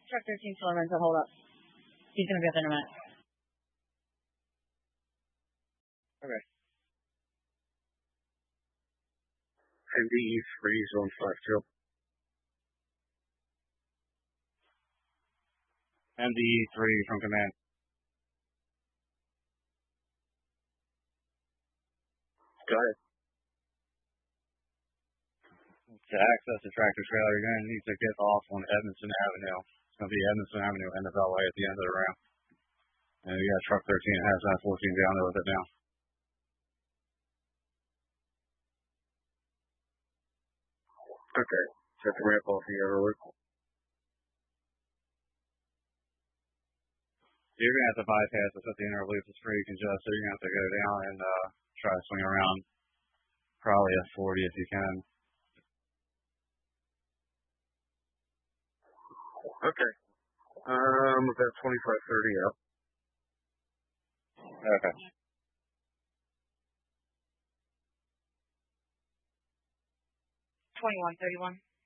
Truck 13 still in rental, hold up. He's going to be up in a minute. Okay. NDE 3, zone 52. NDE 3 from command. Go ahead. To access the tractor trailer, you're going to need to get off on Edmondson Avenue. It's going to be Edmondson Avenue and the Beltway at the end of the ramp. And we got truck 13 has that 14 down there with it now. Okay. Set the ramp off the other way. You're going to have to bypass this at the inner loop. It's pretty congested. You're going to have to go down and try to swing around probably at 40 if you can. Okay. About 25-30 up. Okay. 21-31.